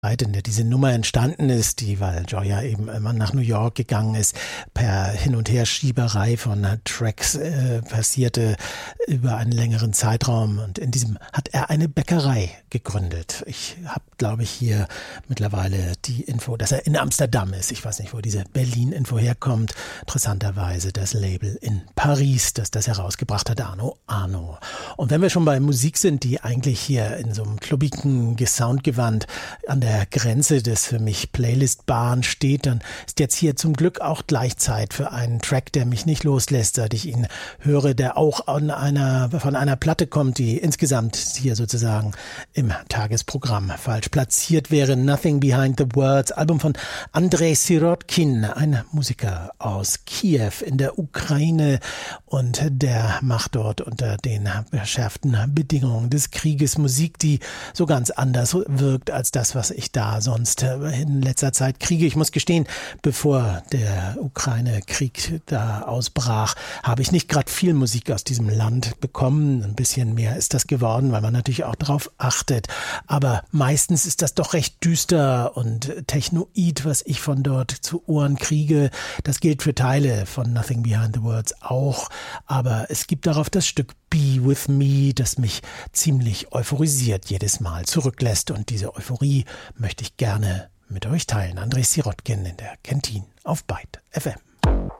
in der diese Nummer entstanden ist, weil Gioia eben immer nach New York gegangen ist, per Hin- und Herschieberei von Tracks passierte über einen längeren Zeitraum, und in diesem hat er eine Bäckerei gegründet. Ich habe, glaube ich, hier mittlerweile die Info, dass er in Amsterdam ist. Ich weiß nicht, wo diese Berlin-Info herkommt. Interessanterweise das Label in Paris, das herausgebracht hat, Arno. Und wenn wir schon bei Musik sind, die eigentlich hier in so einem klubbigen Soundgewand an der Grenze des für mich Playlist-Baren steht, dann ist jetzt hier zum Glück auch gleich Zeit für einen Track, der mich nicht loslässt, seit ich ihn höre, der auch von einer Platte kommt, die insgesamt hier sozusagen im Tagesprogramm falsch platziert wäre. Nothing Behind the Words, Album von Andrei Sirotkin, ein Musiker aus Kiew in der Ukraine, und der macht dort unter den verschärften Bedingungen des Krieges Musik, die so ganz anders wirkt als das, was ich da sonst in letzter Zeit kriege. Ich muss gestehen, bevor der Ukraine-Krieg da ausbrach, habe ich nicht gerade viel Musik aus diesem Land bekommen. Ein bisschen mehr ist das geworden, weil man natürlich auch darauf achtet. Aber meistens ist das doch recht düster und technoid, was ich von dort zu Ohren kriege. Das gilt für Teile von Nothing Behind the Words auch. Aber es gibt darauf das Stück Be With Me, das mich ziemlich euphorisiert jedes Mal zurücklässt. Und diese Euphorie möchte ich gerne mit euch teilen. Andrei Sirotkin in der Kantine auf Byte FM.